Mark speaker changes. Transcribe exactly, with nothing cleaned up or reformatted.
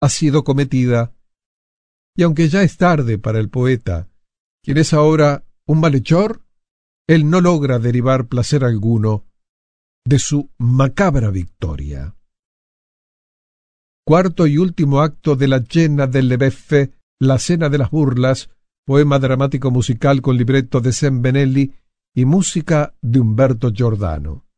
Speaker 1: ha sido cometida, y aunque ya es tarde para el poeta, quien es ahora un malhechor, él no logra derivar placer alguno de su macabra victoria. Cuarto y último acto de La Cena delle Beffe, La Cena de las Burlas, poema dramático musical con libreto de Sembelli y música de Umberto Giordano.